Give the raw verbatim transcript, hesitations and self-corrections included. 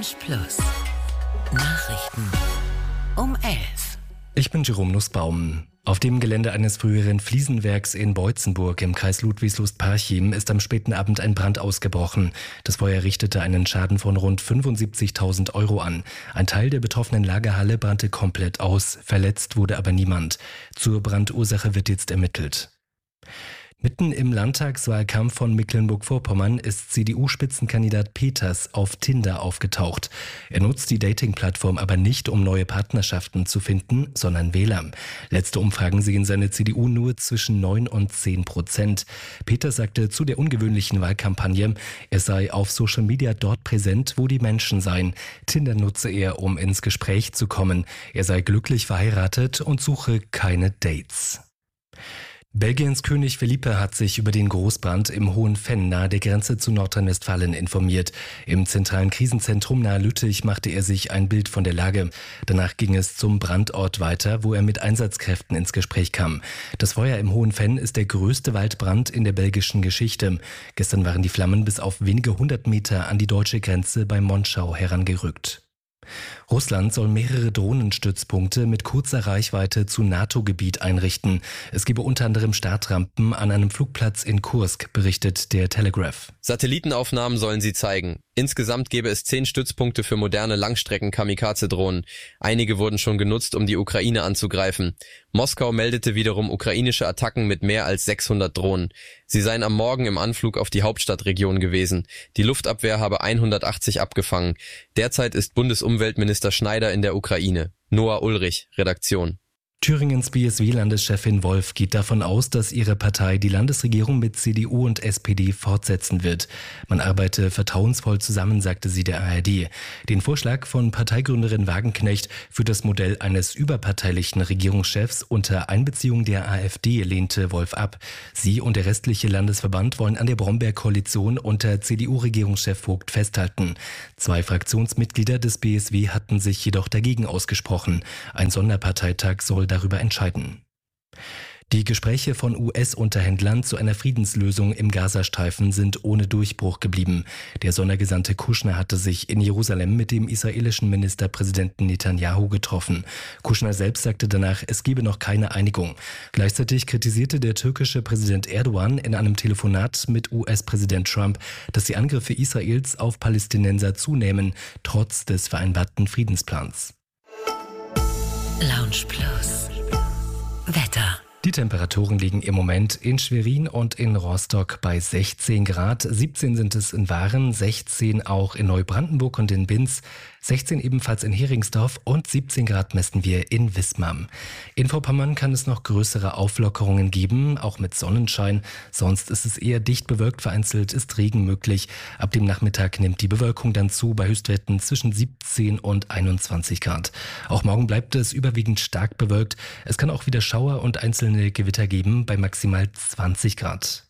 Lounge Plus. Nachrichten um elf. Ich bin Jerome Nussbaum. Auf dem Gelände eines früheren Fliesenwerks in Beutzenburg im Kreis Ludwigslust-Parchim ist am späten Abend ein Brand ausgebrochen. Das Feuer richtete einen Schaden von rund fünfundsiebzigtausend Euro an. Ein Teil der betroffenen Lagerhalle brannte komplett aus. Verletzt wurde aber niemand. Zur Brandursache wird jetzt ermittelt. Mitten im Landtagswahlkampf von Mecklenburg-Vorpommern ist C D U-Spitzenkandidat Peters auf Tinder aufgetaucht. Er nutzt die Dating-Plattform aber nicht, um neue Partnerschaften zu finden, sondern Wähler. Letzte Umfragen sehen seine C D U nur zwischen neun und zehn Prozent. Peters sagte zu der ungewöhnlichen Wahlkampagne, er sei auf Social Media dort präsent, wo die Menschen seien. Tinder nutze er, um ins Gespräch zu kommen. Er sei glücklich verheiratet und suche keine Dates. Belgiens König Felipe hat sich über den Großbrand im Hohen Venn nahe der Grenze zu Nordrhein-Westfalen informiert. Im zentralen Krisenzentrum nahe Lüttich machte er sich ein Bild von der Lage. Danach ging es zum Brandort weiter, wo er mit Einsatzkräften ins Gespräch kam. Das Feuer im Hohen Venn ist der größte Waldbrand in der belgischen Geschichte. Gestern waren die Flammen bis auf wenige hundert Meter an die deutsche Grenze bei Monschau herangerückt. Russland soll mehrere Drohnenstützpunkte mit kurzer Reichweite zu NATO-Gebiet einrichten. Es gebe unter anderem Startrampen an einem Flugplatz in Kursk, berichtet der Telegraph. Satellitenaufnahmen sollen sie zeigen. Insgesamt gäbe es zehn Stützpunkte für moderne Langstrecken-Kamikaze-Drohnen. Einige wurden schon genutzt, um die Ukraine anzugreifen. Moskau meldete wiederum ukrainische Attacken mit mehr als sechshundert Drohnen. Sie seien am Morgen im Anflug auf die Hauptstadtregion gewesen. Die Luftabwehr habe hundertachtzig abgefangen. Derzeit ist Bundesumweltminister Schneider in der Ukraine. Noah Ulrich, Redaktion. Thüringens B S W-Landeschefin Wolf geht davon aus, dass ihre Partei die Landesregierung mit C D U und S P D fortsetzen wird. Man arbeite vertrauensvoll zusammen, sagte sie der A R D. Den Vorschlag von Parteigründerin Wagenknecht für das Modell eines überparteilichen Regierungschefs unter Einbeziehung der AfD lehnte Wolf ab. Sie und der restliche Landesverband wollen an der Bromberg-Koalition unter C D U-Regierungschef Vogt festhalten. Zwei Fraktionsmitglieder des B S W hatten sich jedoch dagegen ausgesprochen. Ein Sonderparteitag soll darüber entscheiden. Die Gespräche von U S-Unterhändlern zu einer Friedenslösung im Gazastreifen sind ohne Durchbruch geblieben. Der Sondergesandte Kushner hatte sich in Jerusalem mit dem israelischen Ministerpräsidenten Netanyahu getroffen. Kushner selbst sagte danach, es gebe noch keine Einigung. Gleichzeitig kritisierte der türkische Präsident Erdogan in einem Telefonat mit U S-Präsident Trump, dass die Angriffe Israels auf Palästinenser zunehmen, trotz des vereinbarten Friedensplans. Lounge Plus. Wetter. Die Temperaturen liegen im Moment in Schwerin und in Rostock bei sechzehn Grad, siebzehn sind es in Waren, sechzehn auch in Neubrandenburg und in Binz, sechzehn ebenfalls in Heringsdorf und siebzehn Grad messen wir in Wismar. In Vorpommern kann es noch größere Auflockerungen geben, auch mit Sonnenschein. Sonst ist es eher dicht bewölkt, vereinzelt ist Regen möglich. Ab dem Nachmittag nimmt die Bewölkung dann zu bei Höchstwerten zwischen siebzehn und einundzwanzig Grad. Auch morgen bleibt es überwiegend stark bewölkt. Es kann auch wieder Schauer und einzelne Gewitter geben bei maximal zwanzig Grad.